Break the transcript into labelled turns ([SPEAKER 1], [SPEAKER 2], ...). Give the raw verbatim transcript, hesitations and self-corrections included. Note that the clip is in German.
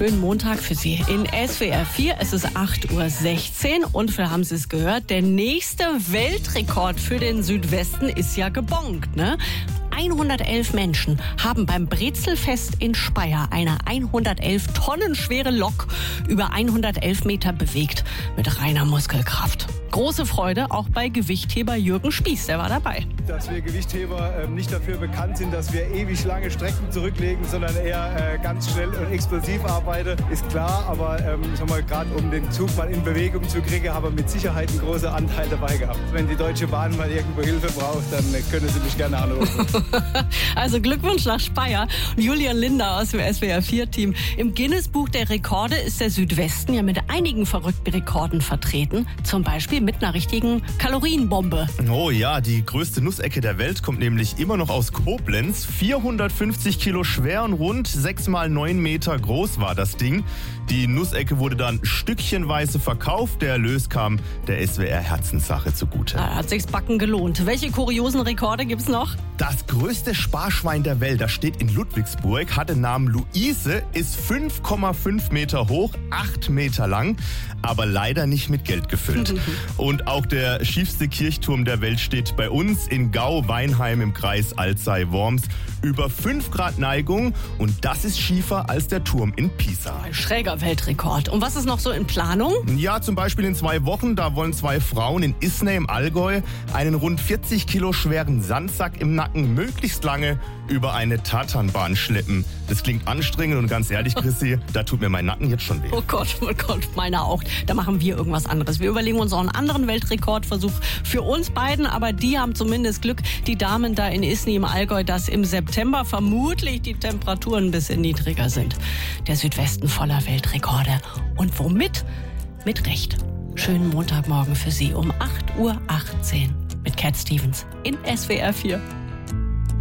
[SPEAKER 1] schönen Montag für Sie in S W R vier. Es ist acht Uhr sechzehn und wir haben Sie es gehört, der nächste Weltrekord für den Südwesten ist ja gebongt, ne? hundertelf Menschen haben beim Brezelfest in Speyer eine hundertelf Tonnen schwere Lok über hundertelf Meter bewegt mit reiner Muskelkraft. Große Freude auch bei Gewichtheber Jürgen Spieß, der war dabei.
[SPEAKER 2] Dass wir Gewichtheber äh, nicht dafür bekannt sind, dass wir ewig lange Strecken zurücklegen, sondern eher äh, ganz schnell und explosiv arbeiten, ist klar. Aber ähm, ich sag mal, gerade um den Zug mal in Bewegung zu kriegen, haben wir mit Sicherheit einen großen Anteil dabei gehabt. Wenn die Deutsche Bahn mal irgendwo Hilfe braucht, dann äh, können Sie mich gerne anrufen.
[SPEAKER 1] Also Glückwunsch nach Speyer. Und Julian Linder aus dem S W R vier Team. Im Guinness-Buch der Rekorde ist der Südwesten ja mit einigen verrückten Rekorden vertreten. Zum Beispiel mit einer richtigen Kalorienbombe.
[SPEAKER 3] Oh ja, die größte Nussecke der Welt kommt nämlich immer noch aus Koblenz. vierhundertfünfzig Kilo schwer und rund sechs mal neun Meter groß war das Ding. Die Nussecke wurde dann stückchenweise verkauft. Der Erlös kam der S W R Herzenssache zugute.
[SPEAKER 1] Da hat sich's backen gelohnt. Welche kuriosen Rekorde gibt's noch?
[SPEAKER 3] Das größte Sparschwein der Welt, das steht in Ludwigsburg, hat den Namen Luise, ist fünf Komma fünf Meter hoch, acht Meter lang, aber leider nicht mit Geld gefüllt. Und auch der schiefste Kirchturm der Welt steht bei uns in Gau-Weinheim im Kreis Alzey-Worms. Über fünf Grad Neigung und das ist schiefer als der Turm in Pisa.
[SPEAKER 1] Ein schräger Weltrekord. Und was ist noch so in Planung?
[SPEAKER 3] Ja, zum Beispiel in zwei Wochen, da wollen zwei Frauen in Isny im Allgäu einen rund vierzig Kilo schweren Sandsack im Nacken möglichst lange über eine Tatanbahn schleppen. Das klingt anstrengend und ganz ehrlich, Chrissy, da tut mir mein Nacken jetzt schon weh.
[SPEAKER 1] Oh Gott, oh Gott, meiner auch. Da machen wir irgendwas anderes. Wir überlegen uns auch einen anderen Weltrekordversuch für uns beiden, aber die haben zumindest Glück, die Damen da in Isny im Allgäu, dass im September vermutlich die Temperaturen ein bisschen niedriger sind. Der Südwesten voller Weltrekorde. Und womit? Mit Recht. Schönen Montagmorgen für Sie um acht Uhr achtzehn mit Cat Stevens in S W R vier.